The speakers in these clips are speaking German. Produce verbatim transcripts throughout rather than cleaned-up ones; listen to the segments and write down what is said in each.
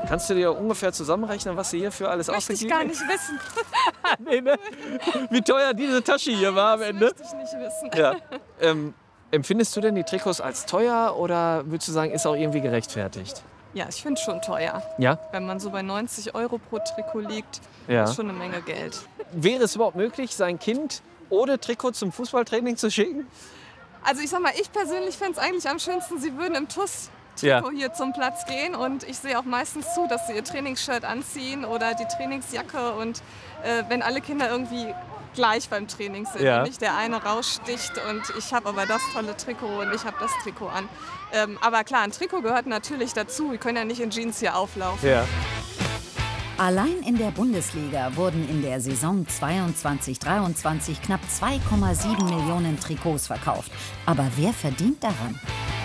Kannst du dir ungefähr zusammenrechnen, was sie hier für alles ausgegeben Möchte ich gar nicht wissen. nee, ne? Wie teuer diese Tasche hier war am Ende? Das möchte ich nicht wissen. Ja. Ähm, empfindest du denn die Trikots als teuer oder würdest du sagen, ist auch irgendwie gerechtfertigt? Ja, ich finde es schon teuer. Ja? Wenn man so bei neunzig Euro pro Trikot liegt, Ja. ist schon eine Menge Geld. Wäre es überhaupt möglich, sein Kind ohne Trikot zum Fußballtraining zu schicken? Also ich sag mal, ich persönlich fände es eigentlich am schönsten, sie würden im T U S-Trikot Ja. hier zum Platz gehen. Und ich sehe auch meistens zu, dass sie ihr Trainingsshirt anziehen oder die Trainingsjacke. Und äh, wenn alle Kinder irgendwie gleich beim Training sind Ja. und nicht der eine raussticht und ich habe aber das tolle Trikot und ich habe das Trikot an. Ähm, aber klar, ein Trikot gehört natürlich dazu. Wir können ja nicht in Jeans hier auflaufen. Ja. Allein in der Bundesliga wurden in der Saison zweiundzwanzig dreiundzwanzig knapp zwei Komma sieben Millionen Trikots verkauft. Aber wer verdient daran?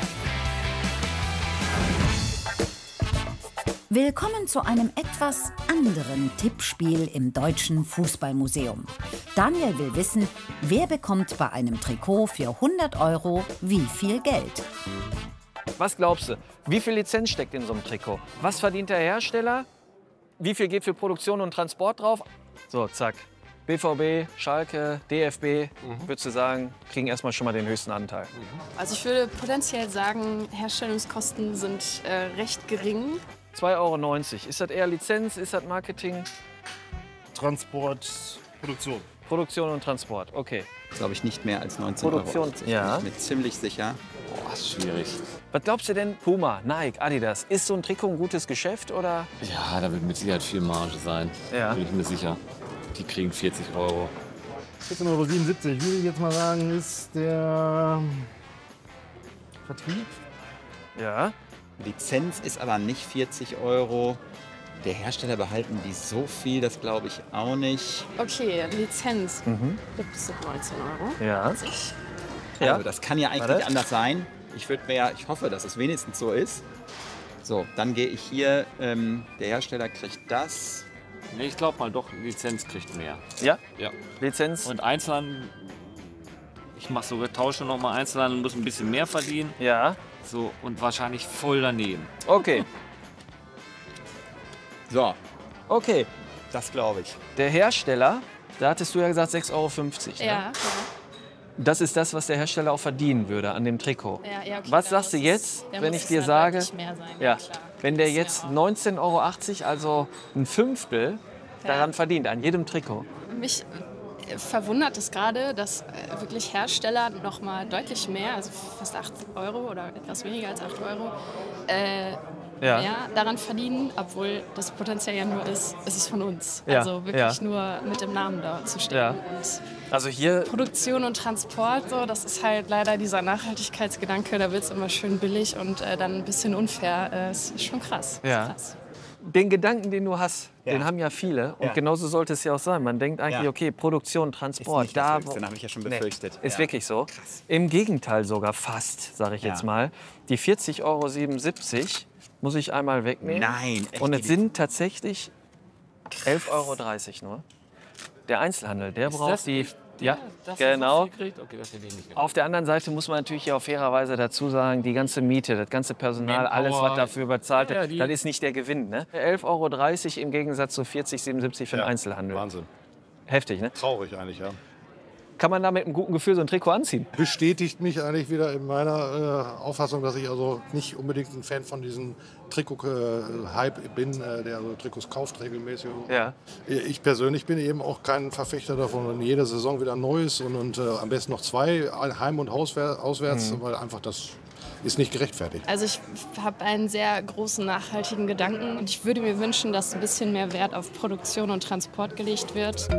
Willkommen zu einem etwas anderen Tippspiel im Deutschen Fußballmuseum. Daniel will wissen, wer bekommt bei einem Trikot für hundert Euro wie viel Geld? Was glaubst du? Wie viel Lizenz steckt in so einem Trikot? Was verdient der Hersteller? Wie viel geht für Produktion und Transport drauf? So, zack. B V B, Schalke, D F B, mhm. würdest du sagen, kriegen erstmal schon mal den höchsten Anteil. Also ich würde potenziell sagen, Herstellungskosten sind äh, recht gering. zwei Euro neunzig. Ist das eher Lizenz, ist das Marketing? Transport, Produktion. Produktion und Transport, okay. Glaube ich nicht mehr als neunzehn Produktion, Euro. ja. Bin ich mir ziemlich sicher. Boah, ist schwierig. Was glaubst du denn, Puma, Nike, Adidas, ist so ein Trikot ein gutes Geschäft oder? Ja, da wird mit Sicherheit viel Marge sein. Ja. Bin ich mir sicher. Die kriegen vierzig Euro. vierzehn Euro siebenundsiebzig würde ich jetzt mal sagen, ist der Vertrieb. Ja. Lizenz ist aber nicht vierzig Euro. Der Hersteller behalten die so viel, das glaube ich auch nicht. Okay, Lizenz Mhm. gibt es neunzehn Euro. Ja. Ja. Also das kann ja eigentlich Warte. nicht anders sein. Ich würde mir ja, ich hoffe, dass es wenigstens so ist. So, dann gehe ich hier, ähm, der Hersteller kriegt das. Nee, ich glaube mal doch, Lizenz kriegt mehr. Ja? Ja. Lizenz? Und Einzelhandel, ich mache sogar Tausche noch mal Einzelhandel, muss ein bisschen mehr verdienen. Ja. So, und wahrscheinlich voll daneben. Okay. So, Okay. das glaube ich. Der Hersteller, da hattest du ja gesagt sechs Euro fünfzig. Ne? Ja, ja. Das ist das, was der Hersteller auch verdienen würde an dem Trikot. Ja, ja, okay, Was da sagst du muss jetzt, es- da wenn muss ich es dir dann sage, deutlich mehr sein, ja, klar. wenn der Das ist jetzt ja auch- neunzehn Euro achtzig, also ein Fünftel, Ja. daran verdient, an jedem Trikot? Mich äh, verwundert es gerade, dass äh, wirklich Hersteller noch mal deutlich mehr, also fast acht Euro oder etwas weniger als acht Euro, äh, Ja. mehr daran verdienen, obwohl das potenziell ja nur ist, es ist von uns. Ja, Also wirklich ja. nur mit dem Namen da zu stehen. Ja. Und Also hier, Produktion und Transport, so, das ist halt leider dieser Nachhaltigkeitsgedanke, da wird es immer schön billig und äh, dann ein bisschen unfair. Äh, ist schon krass. Ja. Ist krass. den Gedanken, den du hast, Ja. den haben ja viele. Und Ja. genauso sollte es ja auch sein. Man denkt eigentlich, Ja. okay, Produktion, Ist Transport, nicht das da... Höchste, habe ich ja schon Nee, befürchtet. ist Ja. wirklich so. Im Gegenteil sogar fast, sage ich Ja. jetzt mal. Die vierzig Euro siebenundsiebzig muss ich einmal wegnehmen. Nein, echt? Und es sind tatsächlich elf Euro dreißig nur. Der Einzelhandel, der braucht das die... echt? Ja, Das genau. So viel kriegt? Okay, das hätte ich nicht gedacht. Auf der anderen Seite muss man natürlich hier auch fairerweise dazu sagen, die ganze Miete, das ganze Personal, Manpower. alles, was dafür bezahlt wird, Ja, die- das ist nicht der Gewinn. Ne? elf Euro dreißig im Gegensatz zu vierzig, siebenundsiebzig für den Ja, Einzelhandel. Wahnsinn. Heftig, ne? Traurig eigentlich, ja. Kann man da mit einem guten Gefühl so ein Trikot anziehen? Bestätigt mich eigentlich wieder in meiner äh, Auffassung, dass ich also nicht unbedingt ein Fan von diesem Trikot-Hype bin, äh, der so Trikots kauft regelmäßig. Ja. Ich persönlich bin eben auch kein Verfechter davon, in jeder Saison wieder ein neues und, und äh, am besten noch zwei, heim- und Hauswär- auswärts, weil einfach das ist nicht gerechtfertigt. Also ich habe einen sehr großen nachhaltigen Gedanken und ich würde mir wünschen, dass ein bisschen mehr Wert auf Produktion und Transport gelegt wird.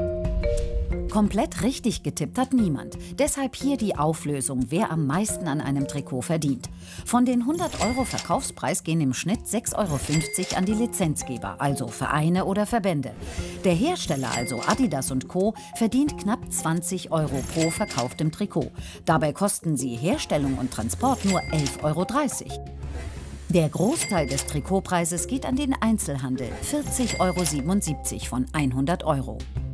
Komplett richtig getippt hat niemand. Deshalb hier die Auflösung, wer am meisten an einem Trikot verdient. Von den hundert Euro Verkaufspreis gehen im Schnitt sechs Euro fünfzig an die Lizenzgeber, also Vereine oder Verbände. Der Hersteller, also Adidas und Co., verdient knapp zwanzig Euro pro verkauftem Trikot. Dabei kosten sie Herstellung und Transport nur elf Euro dreißig. Der Großteil des Trikotpreises geht an den Einzelhandel, vierzig Euro siebenundsiebzig von hundert Euro.